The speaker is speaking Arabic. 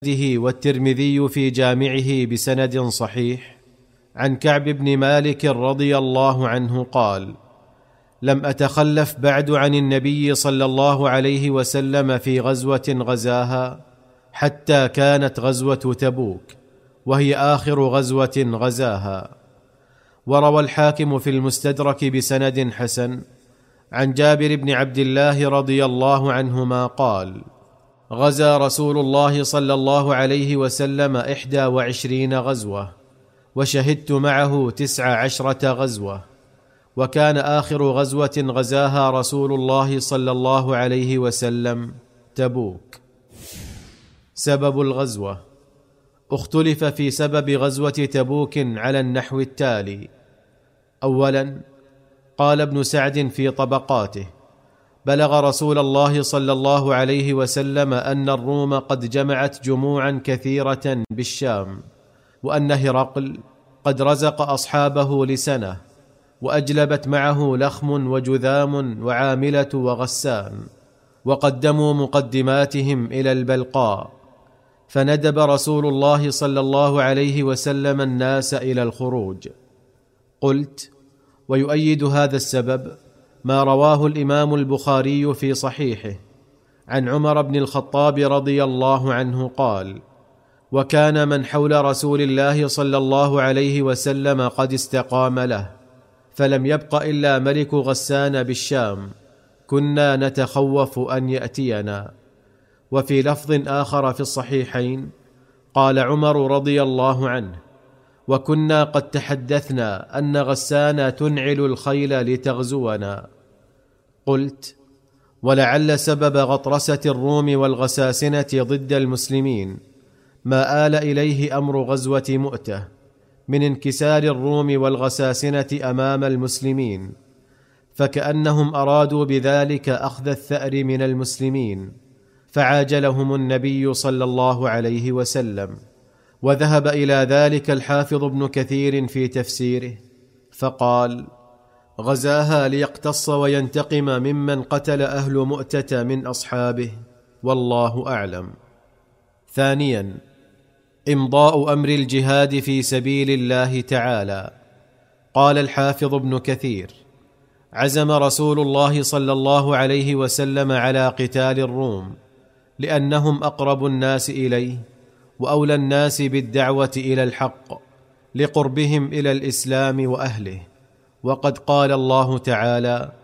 والترمذي في جامعه بسند صحيح عن كعب بن مالك رضي الله عنه قال: لم أتخلف بعد عن النبي صلى الله عليه وسلم في غزوة غزاها حتى كانت غزوة تبوك، وهي آخر غزوة غزاها. وروى الحاكم في المستدرك بسند حسن عن جابر بن عبد الله رضي الله عنهما قال: غزا رسول الله صلى الله عليه وسلم 21 غزوة، وشهدت معه 19 غزوة، وكان آخر غزوة غزاها رسول الله صلى الله عليه وسلم تبوك. سبب الغزوة: اختلف في سبب غزوة تبوك على النحو التالي. أولا، قال ابن سعد في طبقاته: بلغ رسول الله صلى الله عليه وسلم أن الروم قد جمعت جموعا كثيرة بالشام، وأن هرقل قد رزق أصحابه لسنة، وأجلبت معه لخم وجذام وعاملة وغسان، وقدموا مقدماتهم إلى البلقاء، فندب رسول الله صلى الله عليه وسلم الناس إلى الخروج. قلت: ويؤيد هذا السبب ما رواه الإمام البخاري في صحيحه عن عمر بن الخطاب رضي الله عنه قال: وكان من حول رسول الله صلى الله عليه وسلم قد استقام له، فلم يبق إلا ملك غسان بالشام، كنا نتخوف أن يأتينا. وفي لفظ آخر في الصحيحين قال عمر رضي الله عنه: وكنا قد تحدثنا أن غسان تنعل الخيل لتغزونا. قلت: ولعل سبب غطرسة الروم والغساسنة ضد المسلمين ما آل إليه أمر غزوة مؤتة من انكسار الروم والغساسنة أمام المسلمين، فكأنهم أرادوا بذلك أخذ الثأر من المسلمين، فعاجلهم النبي صلى الله عليه وسلم. وذهب إلى ذلك الحافظ ابن كثير في تفسيره فقال: غزاها ليقتص وينتقم ممن قتل أهل مؤتة من أصحابه، والله أعلم. ثانيا، إمضاء أمر الجهاد في سبيل الله تعالى. قال الحافظ ابن كثير: عزم رسول الله صلى الله عليه وسلم على قتال الروم، لأنهم أقرب الناس إليه وأولى الناس بالدعوة إلى الحق، لقربهم إلى الإسلام وأهله. وقد قال الله تعالى: